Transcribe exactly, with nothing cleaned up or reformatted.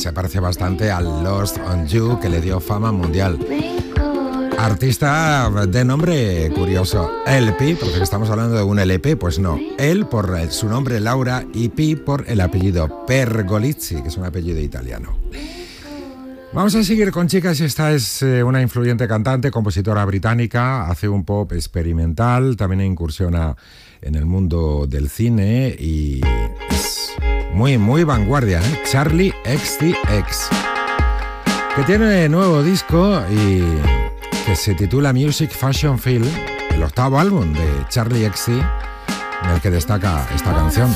se parece bastante al Lost on You, que le dio fama mundial. Artista de nombre curioso, L P, porque estamos hablando de un L P, pues no. Él por su nombre Laura y P por el apellido Pergolizzi, que es un apellido italiano. Vamos a seguir con chicas. Esta es eh, una influyente cantante, compositora británica, hace un pop experimental, también incursiona en el mundo del cine y es muy, muy vanguardia, ¿eh? Charli X C X, que tiene nuevo disco y que se titula Music Fashion Feel, el octavo álbum de Charli X C, en el que destaca esta canción.